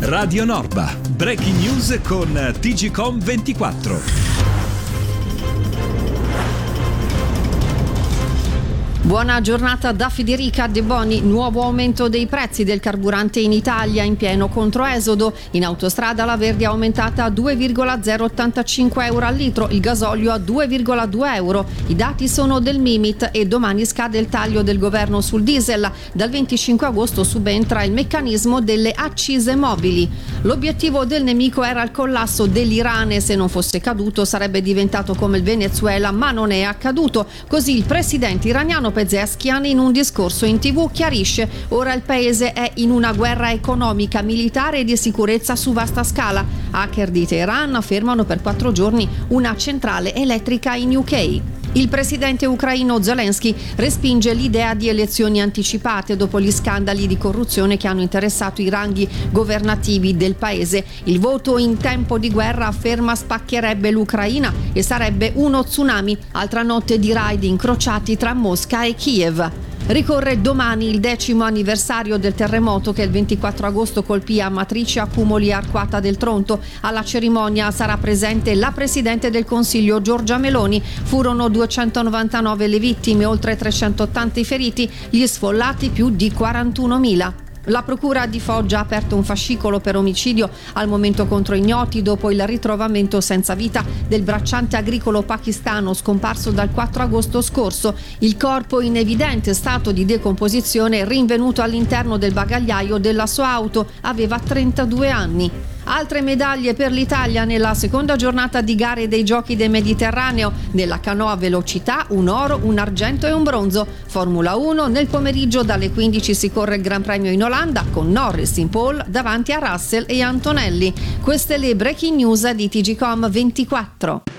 Radio Norba. Breaking news con TGcom 24. Buona giornata da Federica De Boni. Nuovo aumento dei prezzi del carburante in Italia in pieno controesodo. In autostrada la Verdi è aumentata a 2,085 euro al litro, il gasolio a 2,2 euro. I dati sono del Mimit e domani scade il taglio del governo sul diesel. Dal 25 agosto subentra il meccanismo delle accise mobili. L'obiettivo del nemico era il collasso dell'Iran e se non fosse caduto sarebbe diventato come il Venezuela, ma non è accaduto. Così il presidente iraniano Pezeshkian in un discorso in TV chiarisce: ora il paese è in una guerra economica, militare e di sicurezza su vasta scala. Hacker di Teheran fermano per 4 giorni una centrale elettrica in UK. Il presidente ucraino Zelensky respinge l'idea di elezioni anticipate dopo gli scandali di corruzione che hanno interessato i ranghi governativi del paese. Il voto in tempo di guerra, afferma, spaccherebbe l'Ucraina e sarebbe uno tsunami. Altra notte di raid incrociati tra Mosca e Kiev. Ricorre domani il 10° anniversario del terremoto che il 24 agosto colpì Amatrice, Accumoli e Arquata del Tronto. Alla cerimonia sarà presente la Presidente del Consiglio Giorgia Meloni. Furono 299 le vittime, oltre 380 i feriti, gli sfollati più di 41.000. La procura di Foggia ha aperto un fascicolo per omicidio al momento contro ignoti dopo il ritrovamento senza vita del bracciante agricolo pakistano scomparso dal 4 agosto scorso. Il corpo in evidente stato di decomposizione rinvenuto all'interno del bagagliaio della sua auto, aveva 32 anni. Altre medaglie per l'Italia nella seconda giornata di gare dei Giochi del Mediterraneo. Nella canoa velocità un oro, un argento e un bronzo. Formula 1, nel pomeriggio dalle 15 si corre il Gran Premio in Olanda con Norris in pole davanti a Russell e Antonelli. Queste le breaking news di TGcom 24.